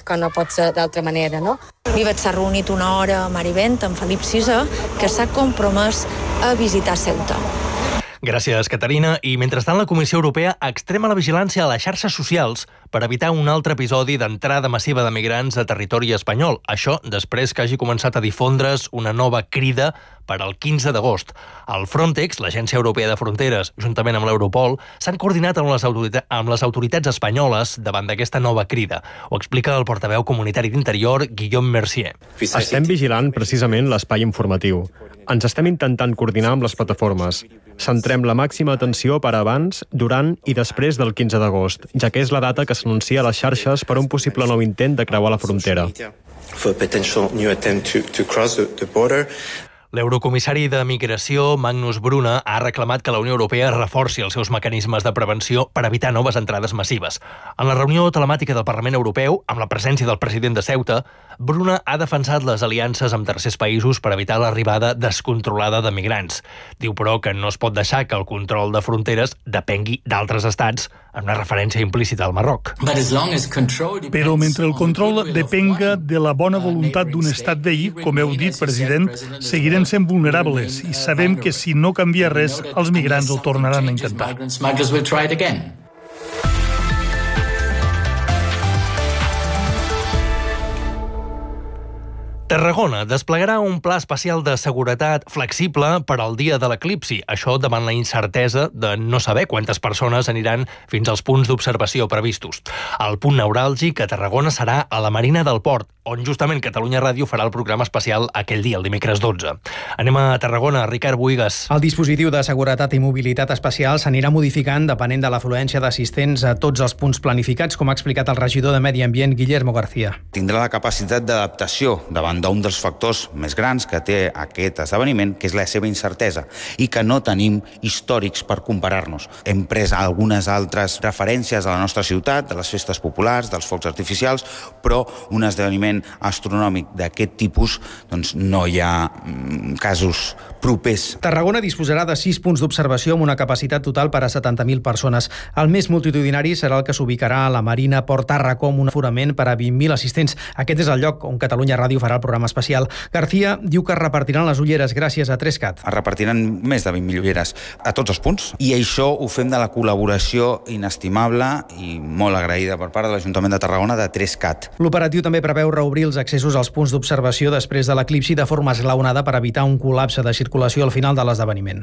que no pot ser d'altra manera, no? Mi vaig estar reunit una hora a Marivent amb Felip VI, que s'ha compromès a visitar Ceuta. Gràcies, Caterina. I mentrestant, la Comissió Europea extrema la vigilància a les xarxes socials per evitar un altre episodi d'entrada massiva de migrants a territori espanyol. Això després que hagi començat a difondre's una nova crida per al 15 d'agost. El Frontex, l'Agència Europea de Fronteres, juntament amb l'Europol, s'han coordinat amb les autoritats espanyoles davant d'aquesta nova crida. Ho explica el portaveu comunitari d'Interior, Guillaume Mercier. Estem vigilant precisament l'espai informatiu. Ens estem intentant coordinar amb les plataformes. Centrem la màxima atenció per abans, durant i després del 15 d'agost, ja que és la data que s'anuncia a les xarxes per un possible nou intent de creuar la frontera. L'eurocomissari de Migració, Magnus Bruna, ha reclamat que la Unió Europea reforci els seus mecanismes de prevenció per evitar noves entrades massives. En la reunió telemàtica del Parlament Europeu, amb la presència del president de Ceuta, Bruna ha defensat les aliances amb tercers països per evitar l'arribada descontrolada de migrants. Diu, però, que no es pot deixar que el control de fronteres depengui d'altres estats, amb una referència implícita al Marroc. Però mentre el control depenga de la bona voluntat d'un estat veí, com heu dit, president, seguirem sent vulnerables i sabem que si no canvia res, els migrants ho tornaran a intentar. Tarragona desplegarà un pla especial de seguretat flexible per al dia de l'eclipsi. Això davant la incertesa de no saber quantes persones aniran fins als punts d'observació previstos. El punt neuràlgic a Tarragona serà a la Marina del Port, on justament Catalunya Ràdio farà el programa especial aquell dia, el dimecres 12. Anem a Tarragona, Ricard Buigas. El dispositiu de seguretat i mobilitat especial s'anirà modificant depenent de l'afluència d'assistents a tots els punts planificats, com ha explicat el regidor de Medi Ambient, Guillermo García. Tindrà la capacitat d'adaptació davant d'un dels factors més grans que té aquest esdeveniment, que és la seva incertesa, i que no tenim històrics per comparar-nos. Hem pres algunes altres referències a la nostra ciutat, de les festes populars, dels focs artificials, però un esdeveniment astronòmic d'aquest tipus, doncs no hi ha casos propers. Tarragona disposarà de 6 punts d'observació amb una capacitat total per a 70.000 persones. El més multitudinari serà el que s'ubicarà a la Marina Port Tarracó amb un aforament per a 20.000 assistents. Aquest és el lloc on Catalunya Ràdio farà el programa especial. García diu que es repartiran les ulleres gràcies a 3CAT. Es repartiran més de 20.000 ulleres a tots els punts, i això ho fem de la col·laboració inestimable i molt agraïda per part de l'Ajuntament de Tarragona de 3CAT. L'operatiu també preveu reobrir els accessos als punts d'observació després de l'eclipsi de forma esglaonada per evitar un col·lapse de circulació al final de l'esdeveniment.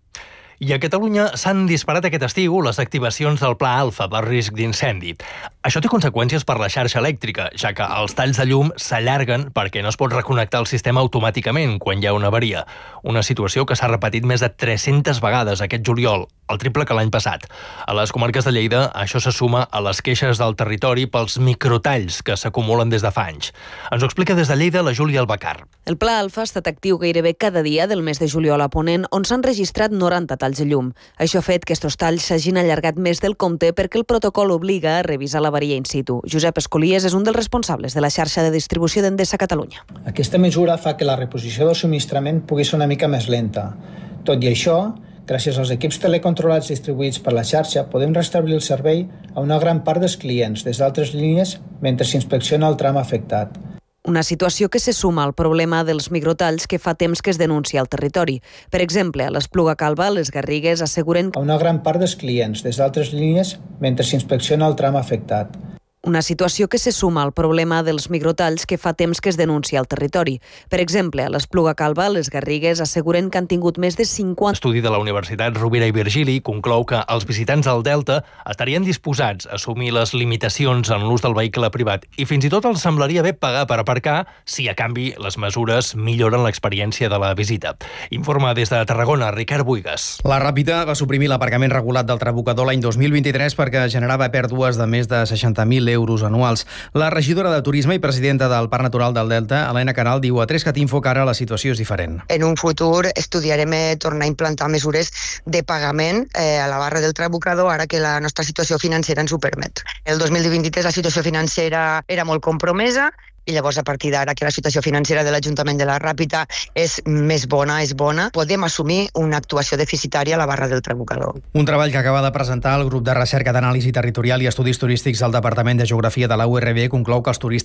I a Catalunya s'han disparat aquest estiu les activacions del Pla Alfa per risc d'incendi. Això té conseqüències per la xarxa elèctrica, ja que els talls de llum s'allarguen perquè no es pot reconnectar el sistema automàticament quan hi ha una avaria. Una situació que s'ha repetit més de 300 vegades aquest juliol, el triple que l'any passat. A les comarques de Lleida, això se suma a les queixes del territori pels microtalls que s'acumulen des de fa anys. Ens ho explica des de Lleida la Júlia Albacar. El Pla Alfa ha estat actiu gairebé cada dia del mes de juliol a Ponent, on s'han registrat 90 talls de llum. Això ha fet que estos talls s'hagin allargat més del compte perquè el protocol obliga a revisar l'avaria in situ. Josep Escolies és un dels responsables de la xarxa de distribució d'Endesa a Catalunya. Aquesta mesura fa que la reposició del subministrament pugui ser una mica més lenta. Tot i això, gràcies als equips telecontrolats distribuïts per la xarxa, podem restablir el servei a una gran part dels clients des d'altres línies mentre s'inspecciona el tram afectat. Una situació que se suma al problema dels microtalls que fa temps que es denuncia al territori. Per exemple, a l'Espluga Calba, les Garrigues asseguren a una gran part dels clients des d'altres línies mentre s'inspecciona el tram afectat. Una situació que se suma al problema dels microtalls que fa temps que es denuncia al territori. Per exemple, a l'Espluga Calba, les Garrigues asseguren que han tingut més de 50... L'estudi de la Universitat Rovira i Virgili conclou que els visitants del Delta estarien disposats a assumir les limitacions en l'ús del vehicle privat i fins i tot els semblaria bé pagar per aparcar si, a canvi, les mesures milloren l'experiència de la visita. Informa des de Tarragona, Ricard Buigas. La Ràpita va suprimir l'aparcament regulat del Trabucador l'any 2023 perquè generava pèrdues de més de 60.000 euros anuals. La regidora de Turisme i presidenta del Parc Natural del Delta, Helena Canal, diu a 3CAT Info que ara la situació és diferent. En un futur estudiarem tornar a implantar mesures de pagament a la barra del Trabucador, ara que la nostra situació financera ens ho permet. El 2023 la situació financera era molt compromesa, i llavors a partir d'ara que la situació financera de l'Ajuntament de la Ràpita és més bona, podem assumir una actuació deficitària a la barra del Trabucador. Un treball que acaba de presentar el grup de recerca d'anàlisi territorial i estudis turístics del Departament de Geografia de la URB conclou que els turistes